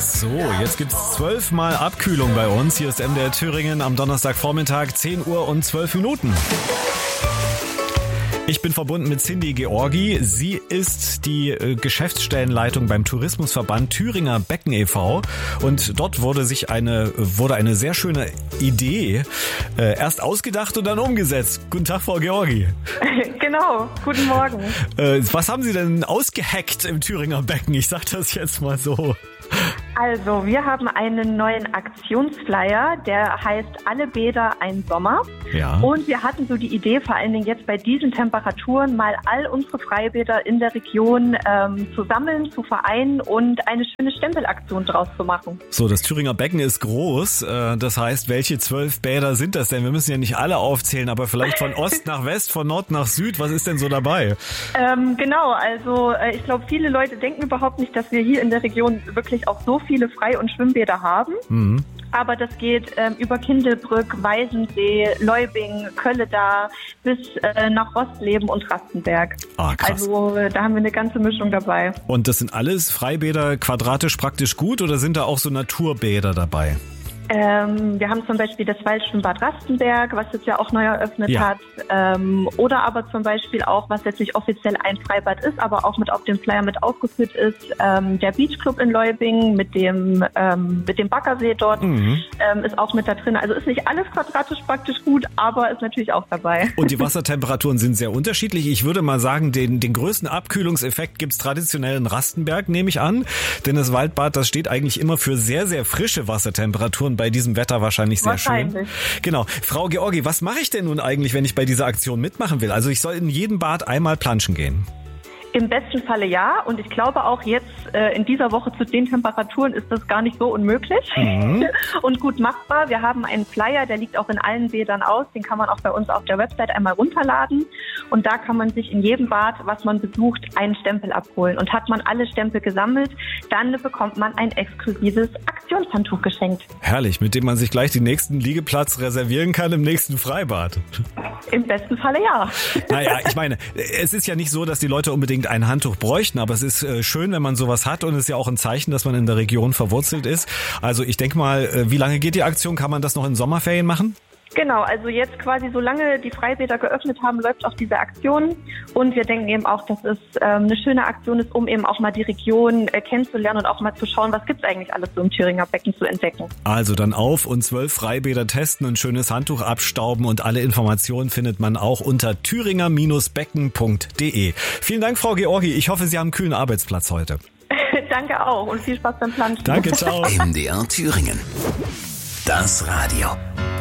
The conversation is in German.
So, jetzt gibt's 12 Mal Abkühlung bei uns. Hier ist MDR Thüringen am Donnerstagvormittag, 10 Uhr und 12 Minuten. Ich bin verbunden mit Cindy Georgi. Sie ist die Geschäftsstellenleitung beim Tourismusverband Thüringer Becken e.V. Und dort wurde eine sehr schöne Idee erst ausgedacht und dann umgesetzt. Guten Tag, Frau Georgi. Genau, guten Morgen. Was haben Sie denn ausgehackt im Thüringer Becken? Ich sag das jetzt mal so. Also, wir haben einen neuen Aktionsflyer, der heißt Alle Bäder ein Sommer. Ja. Und wir hatten so die Idee, vor allen Dingen jetzt bei diesen Temperaturen, mal all unsere Freibäder in der Region zu sammeln, zu vereinen und eine schöne Stempelaktion draus zu machen. So, das Thüringer Becken ist groß. Das heißt, welche 12 Bäder sind das denn? Wir müssen ja nicht alle aufzählen, aber vielleicht von Ost nach West, von Nord nach Süd. Was ist denn so dabei? Genau, also ich glaube, viele Leute denken überhaupt nicht, dass wir hier in der Region wirklich auch so viele Frei- und Schwimmbäder haben. Mhm. Aber das geht über Kindelbrück, Weißensee, Leubing, Kölleda bis nach Rostleben und Rastenberg. Ah, krass. Also da haben wir eine ganze Mischung dabei. Und das sind alles Freibäder quadratisch praktisch gut oder sind da auch so Naturbäder dabei? Wir haben zum Beispiel das Waldschwimmbad Rastenberg, was jetzt ja auch neu eröffnet hat. Oder aber zum Beispiel auch, was jetzt nicht offiziell ein Freibad ist, aber auch mit auf dem Flyer mit aufgeführt ist, der Beachclub in Leubing mit dem Baggersee dort ist auch mit da drin. Also ist nicht alles quadratisch praktisch gut, aber ist natürlich auch dabei. Und die Wassertemperaturen sind sehr unterschiedlich. Ich würde mal sagen, den größten Abkühlungseffekt gibt's traditionell in Rastenberg, nehme ich an. Denn das Waldbad, das steht eigentlich immer für sehr, sehr frische Wassertemperaturen. Bei diesem Wetter wahrscheinlich sehr schön. Genau. Frau Georgi, was mache ich denn nun eigentlich, wenn ich bei dieser Aktion mitmachen will? Also ich soll in jedem Bad einmal planschen gehen. Im besten Falle ja. Und ich glaube auch jetzt in dieser Woche zu den Temperaturen ist das gar nicht so unmöglich und gut machbar. Wir haben einen Flyer, der liegt auch in allen Bädern aus. Den kann man auch bei uns auf der Website einmal runterladen. Und da kann man sich in jedem Bad, was man besucht, einen Stempel abholen. Und hat man alle Stempel gesammelt, dann bekommt man ein exklusives Aktionshandtuch geschenkt. Herrlich, mit dem man sich gleich den nächsten Liegeplatz reservieren kann im nächsten Freibad. Im besten Falle ja. Naja, ich meine, es ist ja nicht so, dass die Leute unbedingt ein Handtuch bräuchten, aber es ist schön, wenn man sowas hat und es ist ja auch ein Zeichen, dass man in der Region verwurzelt ist. Also ich denke mal, wie lange geht die Aktion? Kann man das noch in Sommerferien machen? Genau, also jetzt quasi solange die Freibäder geöffnet haben, läuft auch diese Aktion und wir denken eben auch, dass es eine schöne Aktion ist, um eben auch mal die Region kennenzulernen und auch mal zu schauen, was gibt's eigentlich alles so im Thüringer Becken zu entdecken. Also dann auf und 12 Freibäder testen, ein schönes Handtuch abstauben und alle Informationen findet man auch unter thüringer-becken.de. Vielen Dank, Frau Georgi. Ich hoffe, Sie haben einen kühlen Arbeitsplatz heute. Danke auch und viel Spaß beim Planschen. Danke, ciao. MDR Thüringen. Das Radio.